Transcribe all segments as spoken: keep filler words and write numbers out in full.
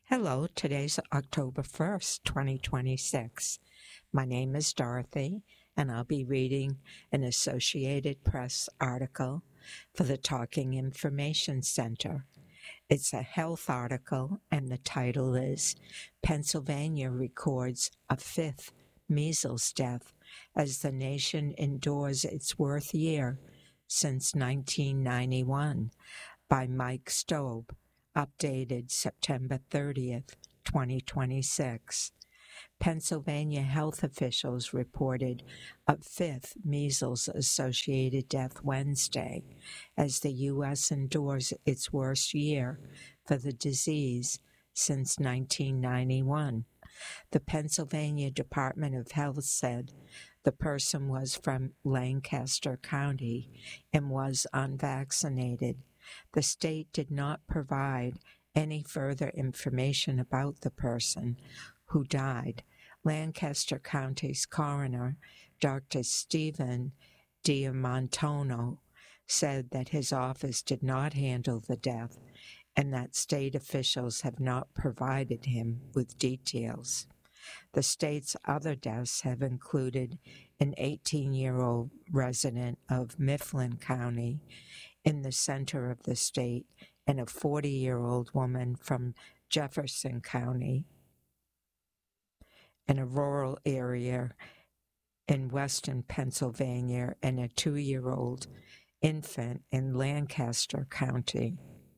Hello, today's October first, twenty twenty-six. My name is Dorothy, and I'll be reading an Associated Press article for the Talking Information Center. It's a health article, and the title is Pennsylvania Records a Fifth Measles Death as the Nation Endures its Worst Year since nineteen ninety-one by Mike Stobe, updated September thirtieth, twenty twenty-six. Pennsylvania health officials reported a fifth measles-associated death Wednesday as the U S endures its worst year for the disease since nineteen ninety-one. The Pennsylvania Department of Health said the person was from Lancaster County and was unvaccinated. The state did not provide any further information about the person who died. Lancaster County's coroner, Doctor Stephen Diamontono, said that his office did not handle the death and that state officials have not provided him with details. The state's other deaths have included an eighteen-year-old resident of Mifflin County in the center of the state and a forty-year-old woman from Jefferson County in a rural area in western Pennsylvania and a two-year-old infant in Lancaster County.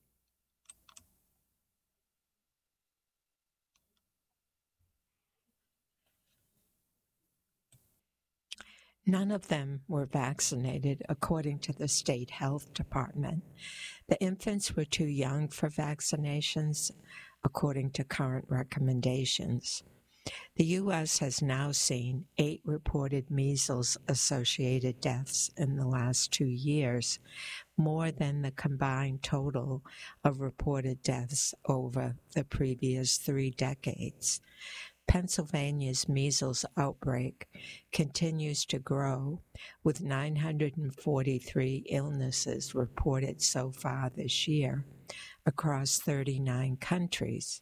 None of them were vaccinated, according to the state health department. The infants were too young for vaccinations, according to current recommendations. The U S has now seen eight reported measles-associated deaths in the last two years, more than the combined total of reported deaths over the previous three decades. Pennsylvania's measles outbreak continues to grow, with nine hundred forty-three illnesses reported so far this year across thirty-nine countries,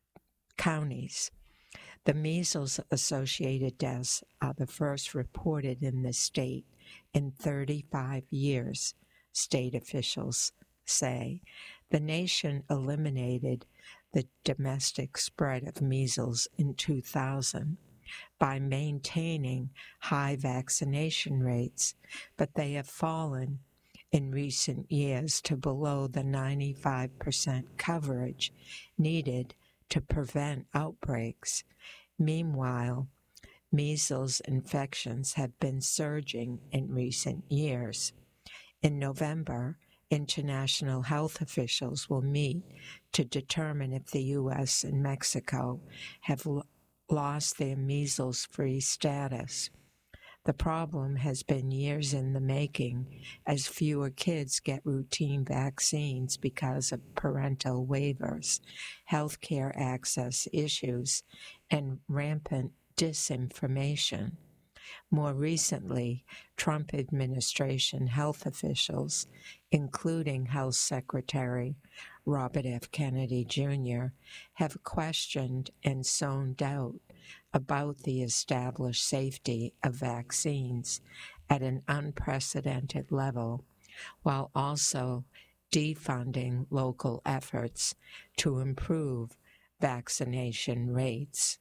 counties. The measles-associated deaths are the first reported in the state in thirty-five years, state officials say. The nation eliminated the domestic spread of measles in two thousand by maintaining high vaccination rates, but they have fallen in recent years to below the ninety-five percent coverage needed to prevent outbreaks. Meanwhile, measles infections have been surging in recent years. In November, international health officials will meet to determine if the U S and Mexico have l- lost their measles-free status. The problem has been years in the making, as fewer kids get routine vaccines because of parental waivers, healthcare access issues, and rampant disinformation. More recently, Trump administration health officials, including Health Secretary Robert F. Kennedy Junior, have questioned and sown doubt about the established safety of vaccines at an unprecedented level, while also defunding local efforts to improve vaccination rates.